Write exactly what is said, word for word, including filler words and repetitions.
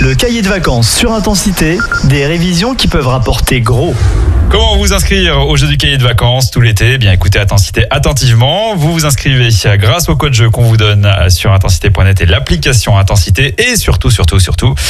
Le cahier de vacances sur Intensité, des révisions qui peuvent rapporter gros. Comment vous inscrire au jeu du cahier de vacances tout l'été? Eh bien, écoutez Intensité attentivement. Vous vous inscrivez grâce au code jeu qu'on vous donne sur intensité point net et l'application Intensité. Et surtout, surtout, surtout,